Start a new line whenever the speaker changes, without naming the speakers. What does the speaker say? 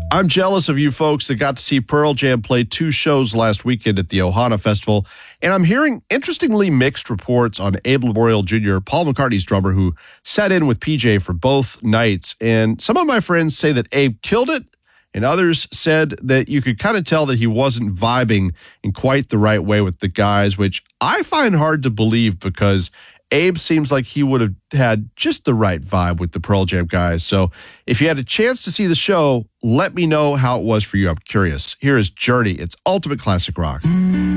I'm jealous of you folks that got to see Pearl Jam play 2 shows last weekend at the Ohana Festival, and I'm hearing interestingly mixed reports on Abe Laboriel Jr., Paul McCartney's drummer, who sat in with PJ for both nights. And some of my friends say that Abe killed it, and others said that you could kind of tell that he wasn't vibing in quite the right way with the guys, which I find hard to believe because Abe seems like he would have had just the right vibe with the Pearl Jam guys. So if you had a chance to see the show, let me know how it was for you. I'm curious. Here is Journey. It's ultimate classic rock.